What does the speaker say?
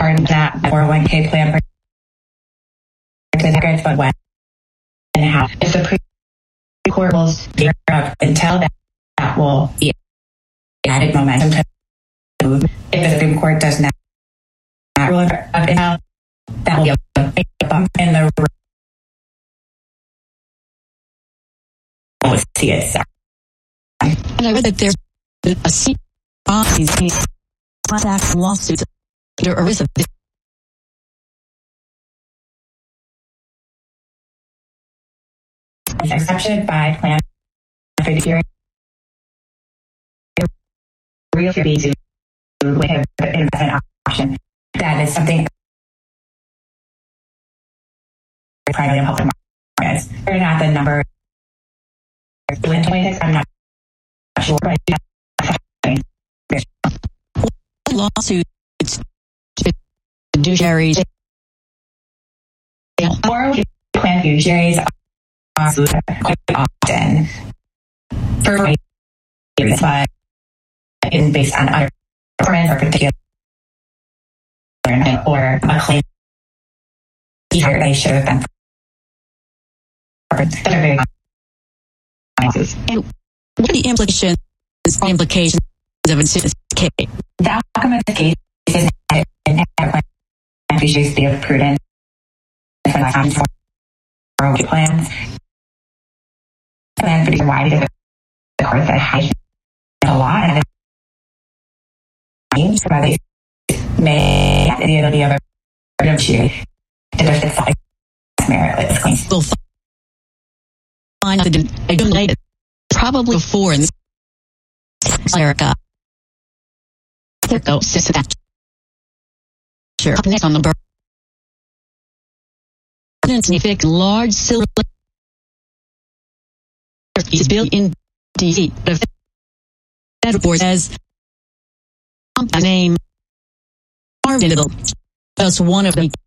regarding that 401k plan participants, but when and how. If the Supreme Court rules figure out until that will be added momentum to move. If the Supreme Court does not rule of intel, that will be a big bump in the road. We'll see it. And I read that there's a seat on these class action lawsuits under ERISA. Exception by plan fiduciary real to with an investment option. That is something primarily in public markets. Or not the number 26, I'm not sure, but lawsuits fiduciaries or plan fiduciaries are quite often for reasons, but isn't based on other performance or particular or a claim they should have been that are very and what are the implications of this case? The outcome of the case is that plan fiduciaries be of prudence for the 401k plans. Plan fiduciary why because the court that has a law and the may at the end of the other fiduciary to defend meritless claims. We'll find out the later, probably before in this America. There goes that. Sure. Up next on the burden large silver is built in D.C. The federal board says a name are visible. That's one of the